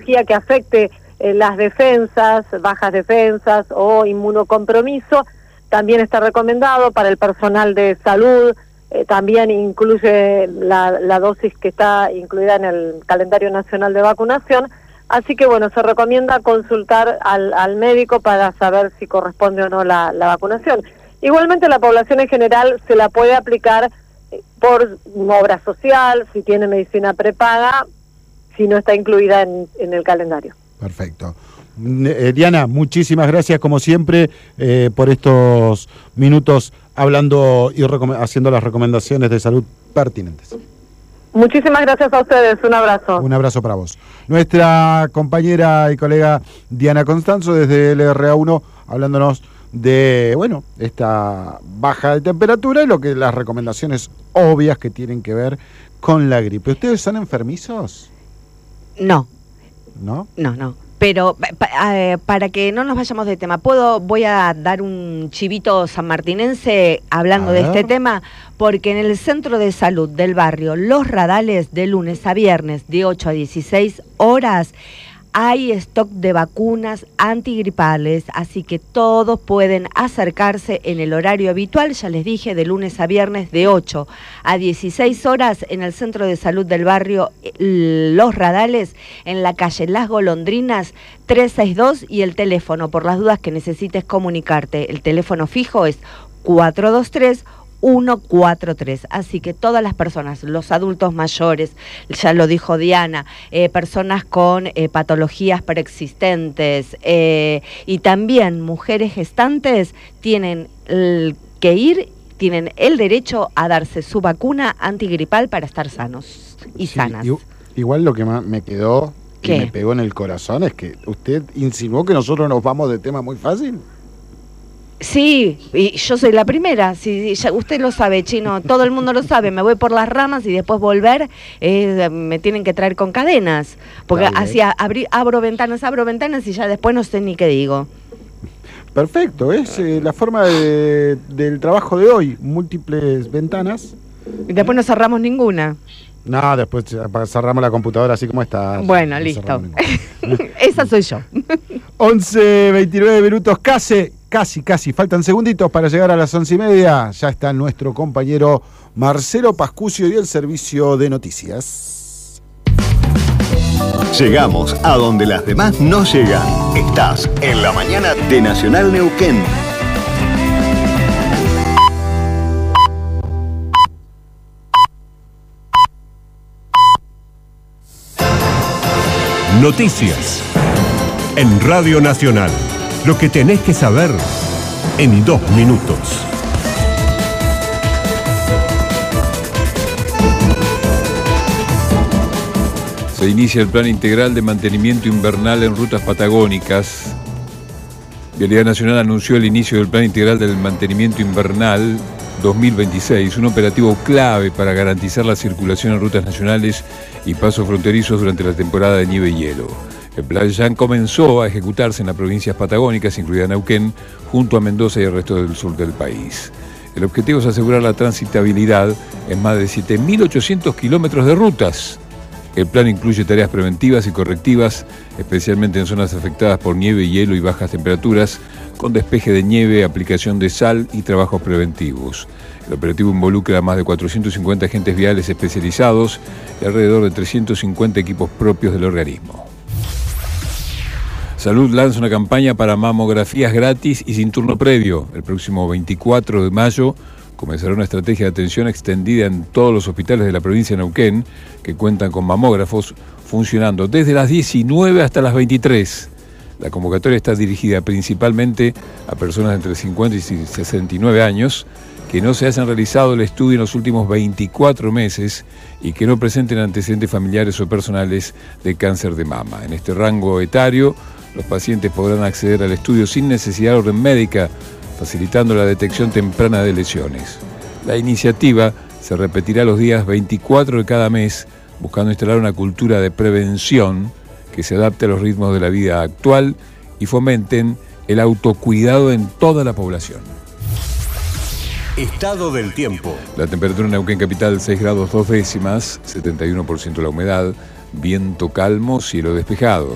patología que afecte las defensas, bajas defensas o inmunocompromiso, también está recomendado para el personal de salud. También incluye la dosis que está incluida en el calendario nacional de vacunación. Así que bueno, se recomienda consultar al médico para saber si corresponde o no la vacunación. Igualmente la población en general se la puede aplicar por obra social, si tiene medicina prepaga, si no está incluida en el calendario. Perfecto. Diana, muchísimas gracias como siempre por estos minutos hablando y haciendo las recomendaciones de salud pertinentes. Muchísimas gracias a ustedes, un abrazo. Un abrazo para vos. Nuestra compañera y colega Diana Constanzo desde LRA1 hablándonos de, bueno, esta baja de temperatura y las recomendaciones obvias que tienen que ver con la gripe. ¿Ustedes son enfermizos? No. ¿No? No. Pero para que no nos vayamos de tema, voy a dar un chivito sanmartinense hablando de este tema, porque en el centro de salud del barrio Los Radales, de lunes a viernes, de 8 a 16 horas, hay stock de vacunas antigripales, así que todos pueden acercarse en el horario habitual, ya les dije, de lunes a viernes de 8 a 16 horas en el Centro de Salud del barrio Los Radales, en la calle Las Golondrinas 362, y el teléfono, por las dudas que necesites comunicarte, el teléfono fijo es 423-143, así que todas las personas, los adultos mayores, ya lo dijo Diana, personas con patologías preexistentes y también mujeres gestantes tienen que ir, tienen el derecho a darse su vacuna antigripal para estar sanos y sanas. Igual lo que más me quedó y me pegó en el corazón es que usted insinuó que nosotros nos vamos de tema muy fácil. Sí, y yo soy la primera, sí, ya usted lo sabe, Chino, todo el mundo lo sabe, me voy por las ramas y después volver, me tienen que traer con cadenas, porque así abro ventanas y ya después no sé ni qué digo. Perfecto, es la forma del trabajo de hoy, múltiples ventanas. Y después no cerramos ninguna. No, después cerramos la computadora así como está. Bueno, listo. Esa soy yo. 11:29 minutos, casi, faltan segunditos para llegar a las 11:30. Ya está nuestro compañero Marcelo Pascucio y el servicio de noticias. Llegamos a donde las demás no llegan. Estás en la mañana de Nacional Neuquén. Noticias en Radio Nacional. Lo que tenés que saber en 2 minutos. Se inicia el Plan Integral de Mantenimiento Invernal en Rutas Patagónicas. Vialidad Nacional anunció el inicio del Plan Integral del Mantenimiento Invernal 2026, un operativo clave para garantizar la circulación en rutas nacionales y pasos fronterizos durante la temporada de nieve y hielo. El plan ya comenzó a ejecutarse en las provincias patagónicas, incluida Neuquén, junto a Mendoza y el resto del sur del país. El objetivo es asegurar la transitabilidad en más de 7.800 kilómetros de rutas. El plan incluye tareas preventivas y correctivas, especialmente en zonas afectadas por nieve, hielo y bajas temperaturas, con despeje de nieve, aplicación de sal y trabajos preventivos. El operativo involucra a más de 450 agentes viales especializados y alrededor de 350 equipos propios del organismo. Salud lanza una campaña para mamografías gratis y sin turno previo. El próximo 24 de mayo comenzará una estrategia de atención extendida en todos los hospitales de la provincia de Neuquén, que cuentan con mamógrafos funcionando desde las 19 hasta las 23. La convocatoria está dirigida principalmente a personas entre 50 y 69 años que no se hayan realizado el estudio en los últimos 24 meses y que no presenten antecedentes familiares o personales de cáncer de mama. En este rango etario, los pacientes podrán acceder al estudio sin necesidad de orden médica, facilitando la detección temprana de lesiones. La iniciativa se repetirá los días 24 de cada mes, buscando instalar una cultura de prevención que se adapte a los ritmos de la vida actual y fomenten el autocuidado en toda la población. Estado del tiempo. La temperatura en Neuquén capital 6 grados 2 décimas, 71% la humedad, viento calmo, cielo despejado.